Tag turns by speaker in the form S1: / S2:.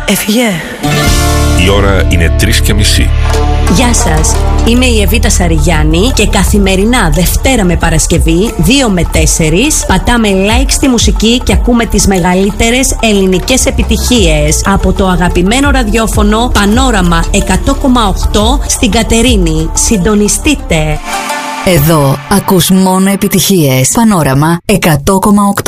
S1: Έφυγε.
S2: Η ώρα είναι 3:30.
S3: Γεια σας, είμαι η Εβίτα Σαριγιάννη και καθημερινά Δευτέρα με Παρασκευή 2 με 4 πατάμε like στη μουσική και ακούμε τις μεγαλύτερες ελληνικές επιτυχίες από το αγαπημένο ραδιόφωνο Πανόραμα 100,8 στην Κατερίνη. Συντονιστείτε!
S4: Εδώ ακούς μόνο επιτυχίες. Πανόραμα 100,8.